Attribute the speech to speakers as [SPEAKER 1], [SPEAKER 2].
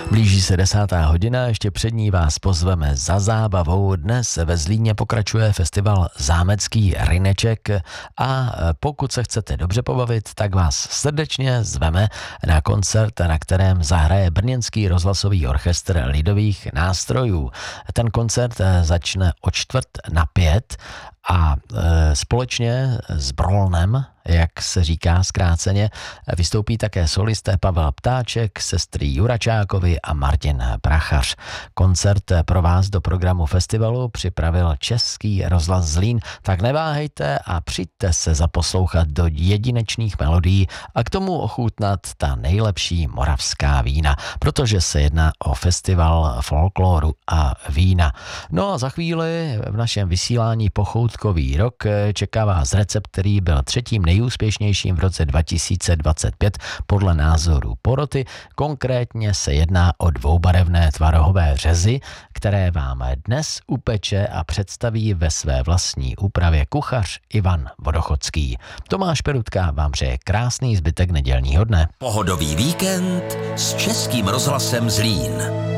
[SPEAKER 1] Blíží se 10. hodina, ještě před ní vás pozveme za zábavou. Dnes ve Zlíně pokračuje festival Zámecký ryneček a pokud se chcete dobře pobavit, tak vás srdečně zveme na koncert, na kterém zahraje Brněnský rozhlasový orchestr lidových nástrojů. Ten koncert začne o 4:45 a společně s Brolnem, jak se říká zkráceně, vystoupí také solisté Pavel Ptáček, sestry Juračákovi a Martin Prachař. Koncert pro vás do programu festivalu připravil Český rozhlas Zlín, tak neváhejte a přijďte se zaposlouchat do jedinečných melodií a k tomu ochutnat ta nejlepší moravská vína, protože se jedná o festival folkloru a vína. No a za chvíli v našem vysílání Pochoutkový rok čeká vás recept, který byl třetím nejúspěšnějším v roce 2025 podle názoru poroty. Konkrétně se jedná o dvoubarevné tvarohové řezy, které vám dnes upeče a představí ve své vlastní úpravě kuchař Ivan Vodochodský. Tomáš Perutka vám přeje krásný zbytek nedělního dne.
[SPEAKER 2] Pohodový víkend s Českým rozhlasem Zlín.